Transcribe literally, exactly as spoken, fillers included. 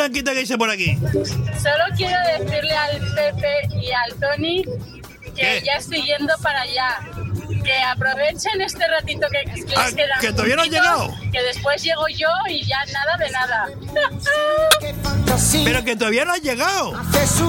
Blanquita, que dice por aquí? Solo quiero decirle al Pepe y al Tony que ¿Qué? ya estoy yendo para allá. Que aprovechen este ratito que, que les Ah, queda. que todavía no has llegado. Que después llego yo y ya nada de nada. Pero que todavía no has llegado.